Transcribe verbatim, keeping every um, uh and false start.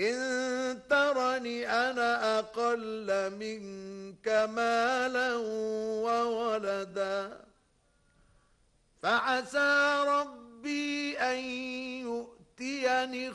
إن ترني أنا أقل منك مالا وولدا فعسى ربي أن يؤتيني